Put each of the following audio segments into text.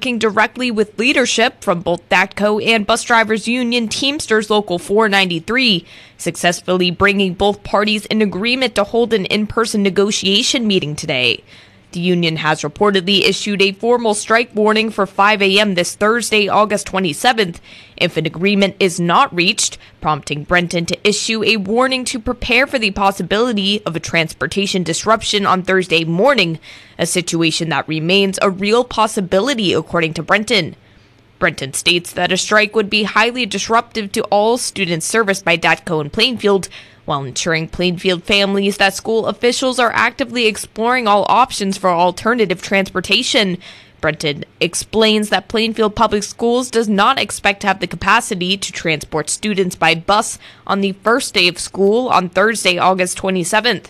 working directly with leadership from both DATCO and Bus Drivers Union Teamsters Local 493, successfully bringing both parties in agreement to hold an in-person negotiation meeting today. The union has reportedly issued a formal strike warning for 5 a.m. this Thursday, August 27th, if an agreement is not reached, prompting Brenton to issue a warning to prepare for the possibility of a transportation disruption on Thursday morning, a situation that remains a real possibility, according to Brenton. Brenton states that a strike would be highly disruptive to all students serviced by DATCO in Plainfield, while ensuring Plainfield families that school officials are actively exploring all options for alternative transportation. Brenton explains that Plainfield Public Schools does not expect to have the capacity to transport students by bus on the first day of school on Thursday, August 27th.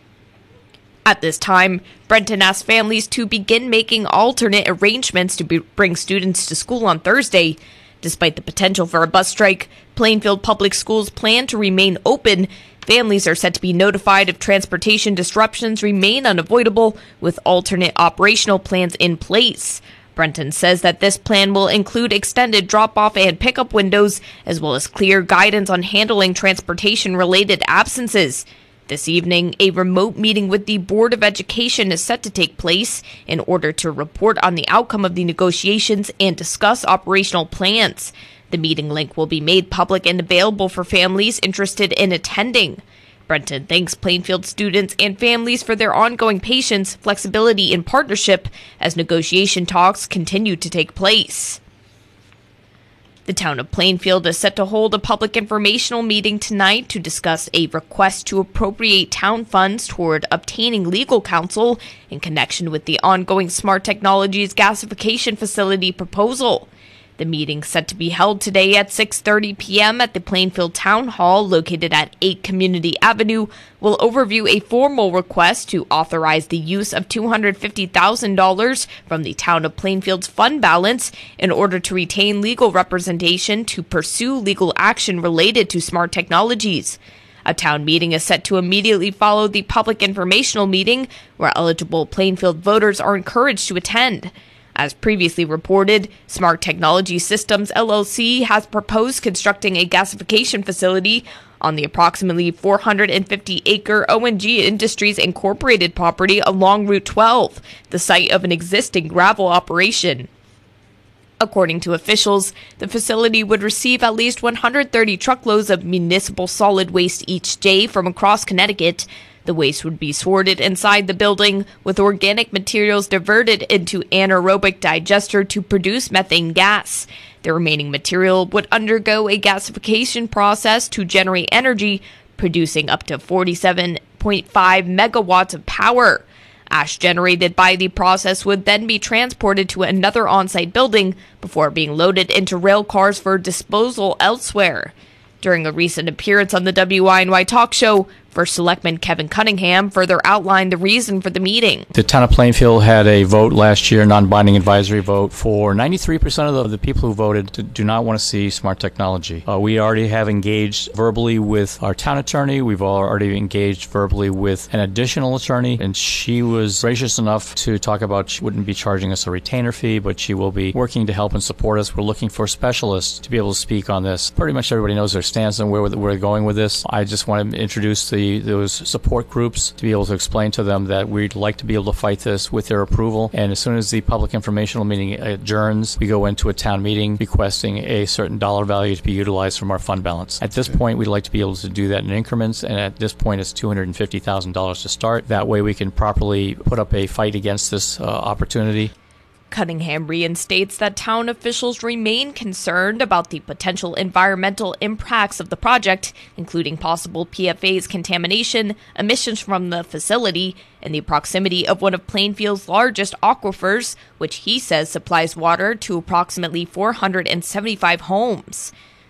At this time, Brenton asked families to begin making alternate arrangements to bring students to school on Thursday. Despite the potential for a bus strike, Plainfield Public Schools plan to remain open. Families are set to be notified if transportation disruptions remain unavoidable, with alternate operational plans in place. Brenton says that this plan will include extended drop-off and pickup windows, as well as clear guidance on handling transportation-related absences. This evening, a remote meeting with the Board of Education is set to take place in order to report on the outcome of the negotiations and discuss operational plans. The meeting link will be made public and available for families interested in attending. Brenton thanks Plainfield students and families for their ongoing patience, flexibility, and partnership as negotiation talks continue to take place. The town of Plainfield is set to hold a public informational meeting tonight to discuss a request to appropriate town funds toward obtaining legal counsel in connection with the ongoing Smart Technologies gasification facility proposal. The meeting set to be held today at 6:30 p.m. at the Plainfield Town Hall located at 8 Community Avenue will overview a formal request to authorize the use of $250,000 from the Town of Plainfield's fund balance in order to retain legal representation to pursue legal action related to Smart Technologies. A town meeting is set to immediately follow the public informational meeting where eligible Plainfield voters are encouraged to attend. As previously reported, Smart Technology Systems LLC has proposed constructing a gasification facility on the approximately 450-acre ONG Industries Incorporated property along Route 12, the site of an existing gravel operation. According to officials, the facility would receive at least 130 truckloads of municipal solid waste each day from across Connecticut. The waste would be sorted inside the building, with organic materials diverted into anaerobic digester to produce methane gas. The remaining material would undergo a gasification process to generate energy, producing up to 47.5 megawatts of power. Ash generated by the process would then be transported to another on-site building before being loaded into rail cars for disposal elsewhere. During a recent appearance on the WINY talk show, First Selectman Kevin Cunningham further outlined the reason for the meeting. The town of Plainfield had a vote last year, non-binding advisory vote, for 93% of the people who voted do not want to see smart technology. We already have engaged verbally with our town attorney. We've already engaged verbally with an additional attorney, and she was gracious enough to talk about she wouldn't be charging us a retainer fee, but she will be working to help and support us. We're looking for specialists to be able to speak on this. Pretty much everybody knows their stance and where we're going with this. I just want to introduce those support groups to be able to explain to them that we'd like to be able to fight this with their approval. And as soon as the public informational meeting adjourns, we go into a town meeting requesting a certain dollar value to be utilized from our fund balance. At this point, we'd like to be able to do that in increments, and at this point, it's $250,000 to start. That way, we can properly put up a fight against this opportunity. Cunningham reinstates that town officials remain concerned about the potential environmental impacts of the project, including possible PFAS contamination, emissions from the facility, and the proximity of one of Plainfield's largest aquifers, which he says supplies water to approximately 475 homes.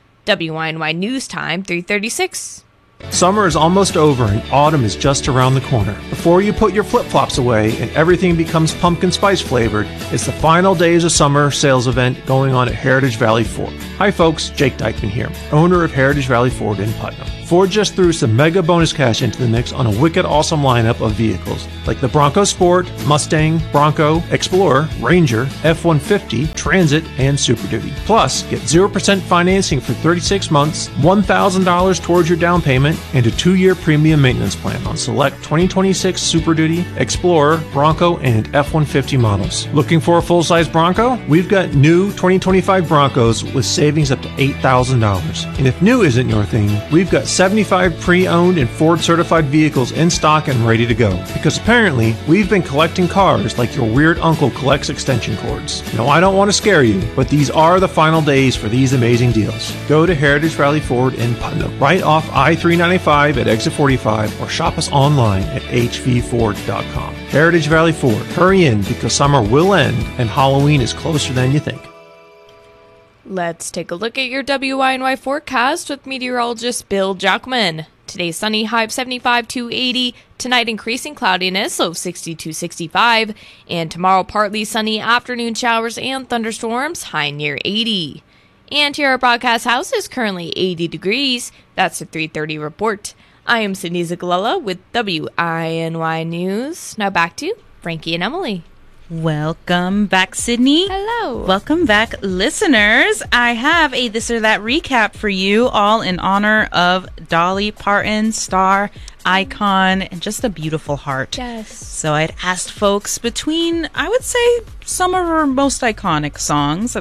WINY News Time, 3:36. Summer is almost over and autumn is just around the corner. Before you put your flip-flops away and everything becomes pumpkin spice flavored, it's the final days of summer sales event going on at Heritage Valley Ford. Hi folks, Jake Dykeman here, owner of Heritage Valley Ford in Putnam. Ford just threw some mega bonus cash into the mix on a wicked awesome lineup of vehicles like the Bronco Sport, Mustang, Bronco, Explorer, Ranger, F-150, Transit, and Super Duty. Plus, get 0% financing for 36 months, $1,000 towards your down payment, and a 2-year premium maintenance plan on select 2026 Super Duty, Explorer, Bronco, and F-150 models. Looking for a full-size Bronco? We've got new 2025 Broncos with savings up to $8,000. And if new isn't your thing, we've got 75 pre-owned and Ford-certified vehicles in stock and ready to go. Because apparently, we've been collecting cars like your weird uncle collects extension cords. Now, I don't want to scare you, but these are the final days for these amazing deals. Go to Heritage Valley Ford in Putnam, right off I-395 at exit 45, or shop us online at hvford.com. Heritage Valley Ford. Hurry in because summer will end and Halloween is closer than you think. Let's take a look at your WINY forecast with meteorologist Bill Jackman. Today's sunny, high of 75 to 80. Tonight, increasing cloudiness, low of 60 to 65. And tomorrow, partly sunny afternoon showers and thunderstorms, high near 80. And here at Broadcast House is currently 80 degrees. That's the 3:30 report. I am Sydney Zagalella with WINY News. Now back to Frankie and Emily. Welcome back, Sydney. Hello. Welcome back, listeners. I have a This or That recap for you, all in honor of Dolly Parton, star, icon, and just a beautiful heart. Yes. So I'd asked folks between, I would say, some of her most iconic songs.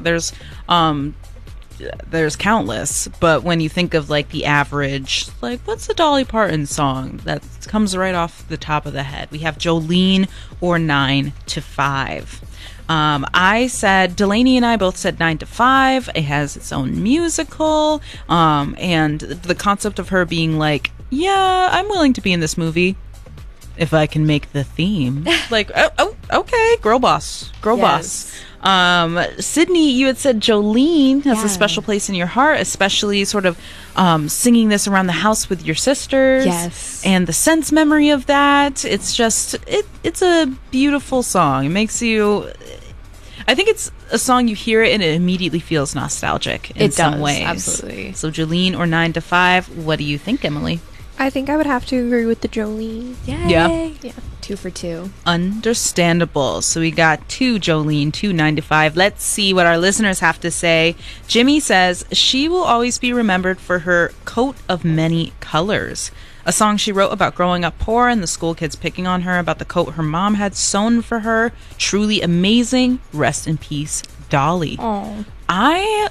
There's countless, but when you think of like the average, like what's a Dolly Parton song that comes right off the top of the head? We have Jolene or 9 to 5. I said, Delaney and I both said 9 to 5. It has its own musical, and the concept of her being like, yeah, I'm willing to be in this movie if I can make the theme. Like, oh, okay, girl boss. Sydney, you had said Jolene has a special place in your heart, especially sort of singing this around the house with your sisters. Yes. And the sense memory of that. It's just, it's a beautiful song. It makes you, I think it's a song you hear it and it immediately feels nostalgic in some ways. Absolutely. So Jolene or 9 to 5, what do you think, Emily? I think I would have to agree with the Jolene. Yay. Yeah. 2 for 2. Understandable. So we got 2 Jolene, 2 9 to 5. Let's see what our listeners have to say. Jimmy says she will always be remembered for her coat of many colors. A song she wrote about growing up poor and the school kids picking on her about the coat her mom had sewn for her. Truly amazing. Rest in peace, Dolly. Oh. I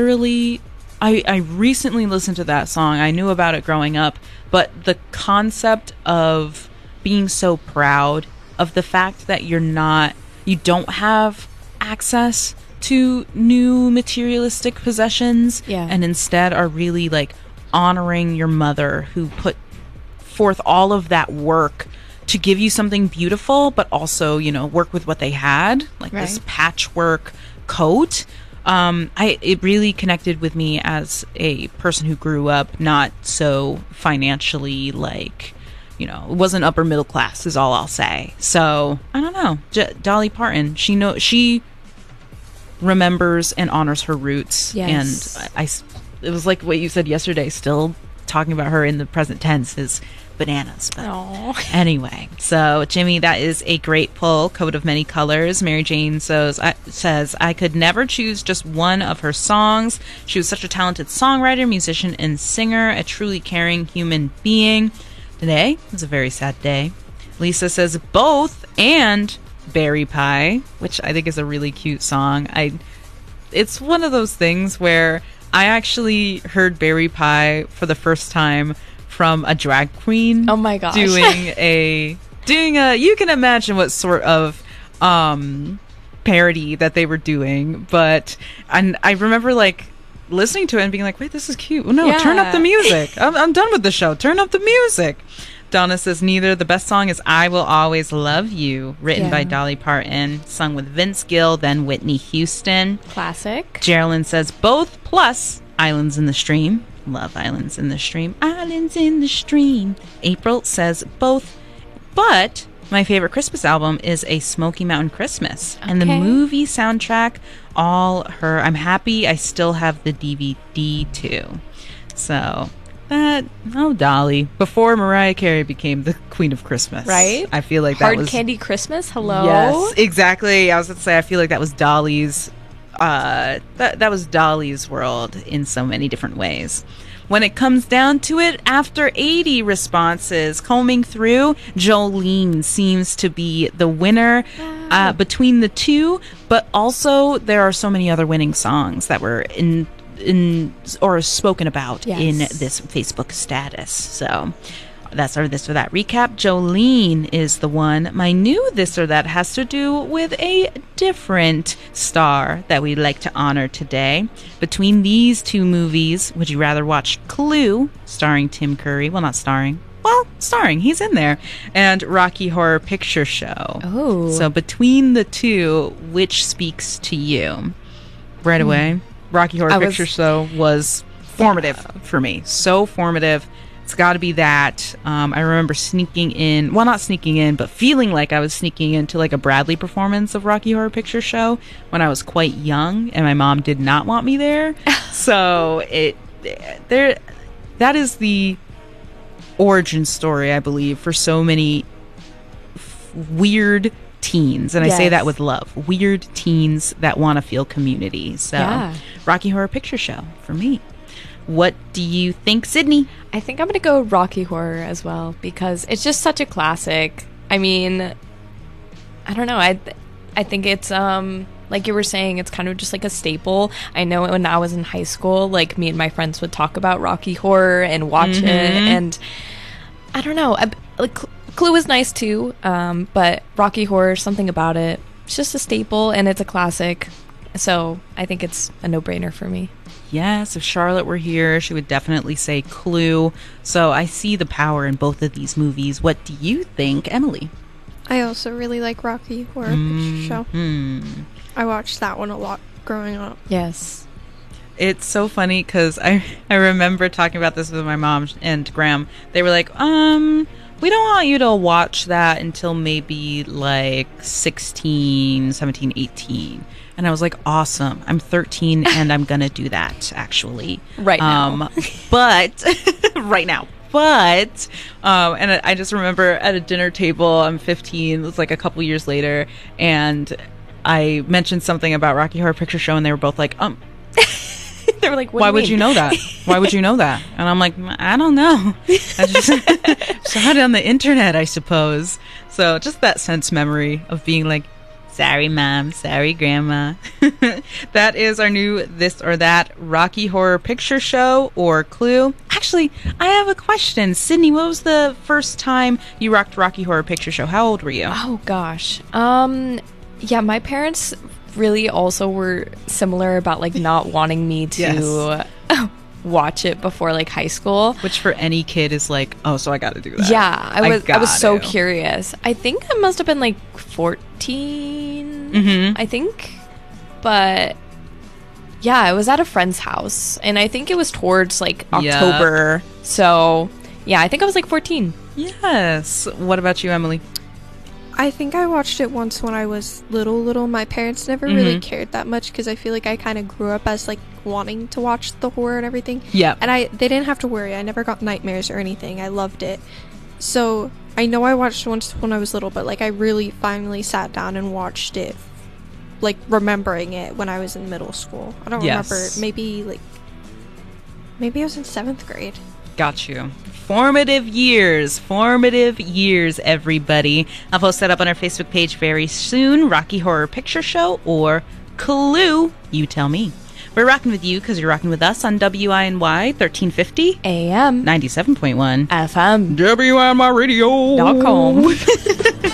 recently listened to that song. I knew about it growing up, but the concept of being so proud of the fact that you don't have access to new materialistic possessions, and instead are really like honoring your mother who put forth all of that work to give you something beautiful, but also, work with what they had, like this patchwork coat. It really connected with me as a person who grew up not so financially, it wasn't upper middle class is all I'll say. So I don't know. Dolly Parton, she remembers and honors her roots. Yes. And it was like what you said yesterday, still talking about her in the present tense is bananas. But anyway, so Jimmy, that is a great pull. Coat of many colors. Mary Jane says I could never choose just one of her songs. She was such a talented songwriter, musician, and singer, a truly caring human being. Today was a very sad day. Lisa says both and Berry Pie, which I think is a really cute song. It's one of those things where I actually heard Berry Pie for the first time from a drag queen. Oh my gosh. Doing a you can imagine what sort of parody that they were doing, and I remember listening to it and being like, wait, this is cute. Oh, no, turn up the music. I'm done with the show. Turn up the music. Donna says neither. The best song is I Will Always Love You, written by Dolly Parton, sung with Vince Gill, then Whitney Houston. Classic. Geraldine says both, plus Islands in the Stream. Love Islands in the Stream. Islands in the Stream. April says both, but my favorite Christmas album is A Smoky Mountain Christmas. Okay. And the movie soundtrack, all her. I'm happy I still have the DVD too. So Dolly. Before Mariah Carey became the Queen of Christmas. Right? I feel like Hard that was... Candy Christmas, hello? Yes, exactly. I was going to say, I feel like that was Dolly's... that was Dolly's world in so many different ways. When it comes down to it, after 80 responses combing through, Jolene seems to be the winner between the two, but also there are so many other winning songs that were in or spoken about in this Facebook status. So that's our This or That recap. Jolene is the one. My new This or That has to do with a different star that we'd like to honor today. Between these two movies, would you rather watch Clue, starring Tim Curry? Well, not starring. Well, starring. He's in there. And Rocky Horror Picture Show. Oh. So between the two, which speaks to you? Right away, Rocky Horror Picture Show was formative for me. So formative. It's got to be that. I remember sneaking in, well, not sneaking in, but feeling like I was sneaking into like a Bradley performance of Rocky Horror Picture Show when I was quite young, and my mom did not want me there. So that is the origin story, I believe, for so many weird teens, and I say that with love. Weird teens that want to feel community. So Rocky Horror Picture Show for me. What do you think, Sydney? I think I'm going to go Rocky Horror as well, because it's just such a classic. I mean, I don't know. I think it's, like you were saying, it's kind of just like a staple. I know when I was in high school, like me and my friends would talk about Rocky Horror and watch it. And I don't know. Clue is nice too, but Rocky Horror, something about it. It's just a staple and it's a classic. So I think it's a no-brainer for me. Yes, if Charlotte were here, she would definitely say Clue. So I see the power in both of these movies. What do you think, Emily? I also really like Rocky Horror Picture Show. I watched that one a lot growing up. Yes. It's so funny because I remember talking about this with my mom and Graham. They were like, we don't want you to watch that until maybe like 16, 17, 18. And I was like, awesome. I'm 13 and I'm going to do that, actually. Right now. But, right now. But, and I just remember at a dinner table, I'm 15, it was like a couple years later, and I mentioned something about Rocky Horror Picture Show, and they were both like, They were like, what why do you would mean? you know that? Why would you know that? And I'm like, I don't know. I just saw it on the internet, I suppose. So just that sense memory of being like, sorry, Mom. Sorry, Grandma. That is our new This or That Rocky Horror Picture Show or Clue. Actually, I have a question. Sydney, what was the first time you rocked Rocky Horror Picture Show? How old were you? Oh, gosh. Yeah, my parents really also were similar about like not wanting me to watch it before like high school, which for any kid is like, oh, so I got to do that. Yeah, I was so curious. I think I must have been like 14, I think, but yeah, it was at a friend's house, and I think it was towards like October. So yeah, I think I was like 14. Yes. What about you, Emily? I think I watched it once when I was little. My parents never really cared that much because I feel like I kind of grew up as like wanting to watch the horror and everything. Yeah. And they didn't have to worry. I never got nightmares or anything. I loved it. So I know I watched once when I was little, but like I really finally sat down and watched it, like remembering it when I was in middle school. I don't remember. Maybe I was in 7th grade. Got you. Formative years, everybody. I'll post that up on our Facebook page very soon. Rocky Horror Picture Show or Clue, you tell me. We're rocking with you because you're rocking with us on WINY 1350 AM 97.1 FM WINYradio.com.